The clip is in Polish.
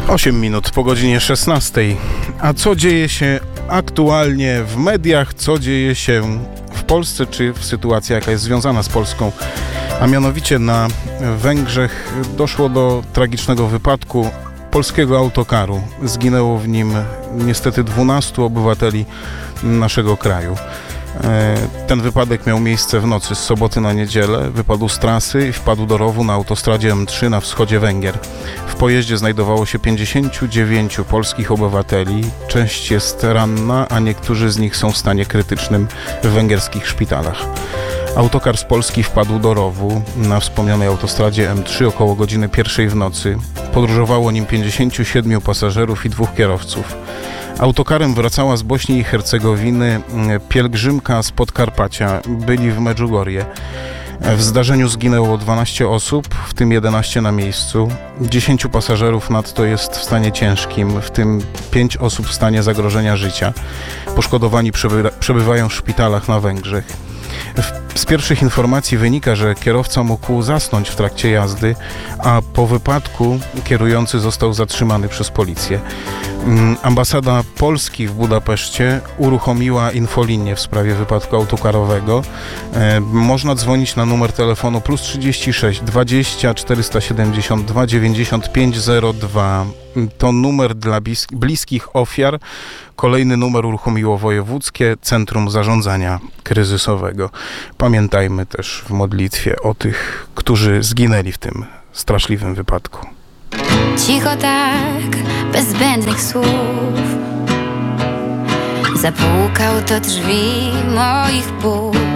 8 minut po godzinie 16. A co dzieje się aktualnie w mediach? Co dzieje się w Polsce, czy w sytuacji, jaka jest związana z Polską? A mianowicie na Węgrzech doszło do tragicznego wypadku polskiego autokaru. Zginęło w nim niestety 12 obywateli naszego kraju. Ten wypadek miał miejsce w nocy z soboty na niedzielę. Wypadł z trasy i wpadł do rowu na autostradzie M3 na wschodzie Węgier. W pojeździe znajdowało się 59 polskich obywateli. Część jest ranna, a niektórzy z nich są w stanie krytycznym w węgierskich szpitalach. Autokar z Polski wpadł do rowu na wspomnianej autostradzie M3 około godziny 1 w nocy. Podróżowało nim 57 pasażerów i 2 kierowców. Autokarem wracała z Bośni i Hercegowiny pielgrzymka z Podkarpacia. Byli w Medjugorje. W zdarzeniu zginęło 12 osób, w tym 11 na miejscu. 10 pasażerów nadto jest w stanie ciężkim, w tym 5 osób w stanie zagrożenia życia. Poszkodowani przebywają w szpitalach na Węgrzech. Z pierwszych informacji wynika, że kierowca mógł zasnąć w trakcie jazdy, a po wypadku kierujący został zatrzymany przez policję. Ambasada Polski w Budapeszcie uruchomiła infolinię w sprawie wypadku autokarowego. Można dzwonić na numer telefonu +36 20 472 9502. To numer dla bliskich ofiar. Kolejny numer uruchomiło Wojewódzkie Centrum Zarządzania Kryzysowego. Pamiętajmy też w modlitwie o tych, którzy zginęli w tym straszliwym wypadku. Cicho tak, bez zbędnych słów, zapukał do drzwi moich bóg.